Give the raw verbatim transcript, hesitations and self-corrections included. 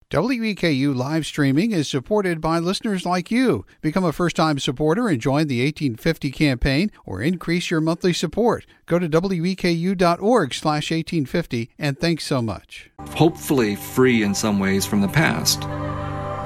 W E K U live streaming is supported by listeners like you. Become a first-time supporter and join the eighteen fifty campaign or increase your monthly support. Go to W E K U dot org slash eighteen fifty and thanks so much. Hopefully free in some ways from the past.